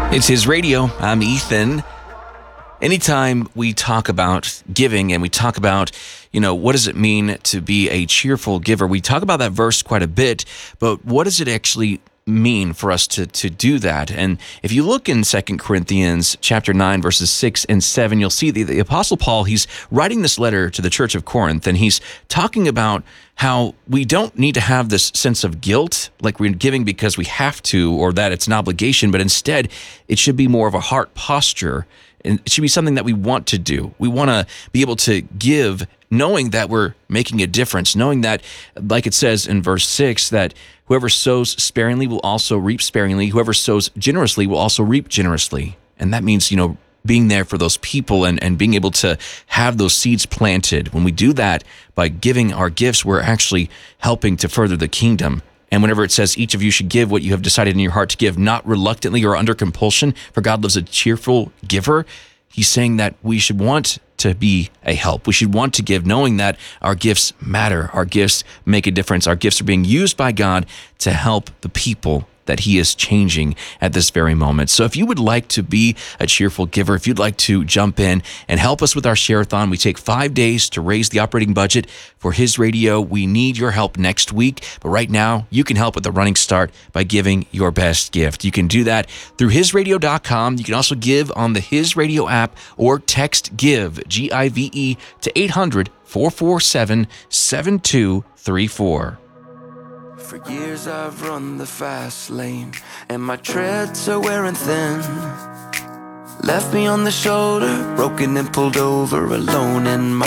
It's His Radio. I'm Ethan. Anytime we talk about giving and we talk about, what does it mean to be a cheerful giver? We talk about that verse quite a bit, but what does it actually mean for us to do that? And if you look in 2 Corinthians chapter 9, verses 6 and 7, you'll see the Apostle Paul, he's writing this letter to the church of Corinth, and he's talking about how we don't need to have this sense of guilt, like we're giving because we have to, or that it's an obligation, but instead it should be more of a heart posture. And it should be something that we want to do. We want to be able to give knowing that we're making a difference, knowing that, like it says in verse 6, that whoever sows sparingly will also reap sparingly. Whoever sows generously will also reap generously. And that means, being there for those people and being able to have those seeds planted. When we do that by giving our gifts, we're actually helping to further the kingdom. And whenever it says each of you should give what you have decided in your heart to give, not reluctantly or under compulsion, for God loves a cheerful giver, he's saying that we should want to be a help. We should want to give, knowing that our gifts matter. Our gifts make a difference. Our gifts are being used by God to help the people that he is changing at this very moment. So if you would like to be a cheerful giver, if you'd like to jump in and help us with our share-a-thon, we take 5 days to raise the operating budget for His Radio. We need your help next week, but right now you can help with the running start by giving your best gift. You can do that through hisradio.com. You can also give on the His Radio app or text GIVE, G-I-V-E, to 800-447-7234. For years I've run the fast lane, and my treads are wearing thin. Left me on the shoulder, broken and pulled over, alone in my